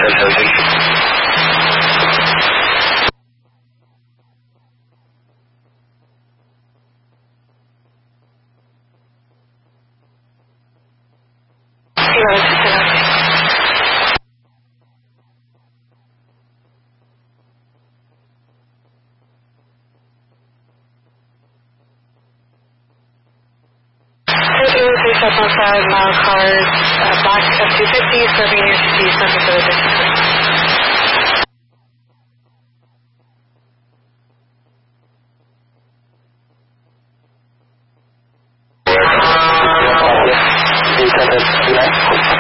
Mile cars, black F-250, serving near to be Central Village. Thank you.